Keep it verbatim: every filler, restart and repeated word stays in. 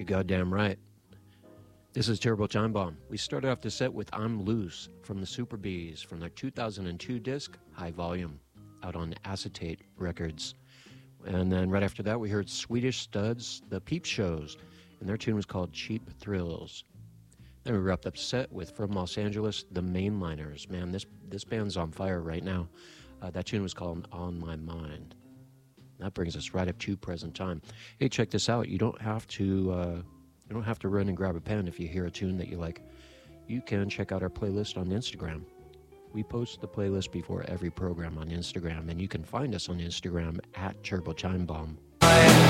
You're goddamn right. This is Turbo Time Bomb. We started off the set with I'm Loose from the Super Bees from their two thousand two disc, High Volume, out on Acetate Records. And then right after that, we heard Swedish Studs, the Peep Shows, and their tune was called Cheap Thrills. Then we wrapped up the set with, from Los Angeles, the Mainliners. Man, this, this band's on fire right now. Uh, that tune was called On My Mind. That brings us right up to present time. Hey, check this out. You don't have to uh, you don't have to run and grab a pen if you hear a tune that you like. You can check out our playlist on Instagram. We post the playlist before every program on Instagram, and you can find us on Instagram at Turbo Time Bomb.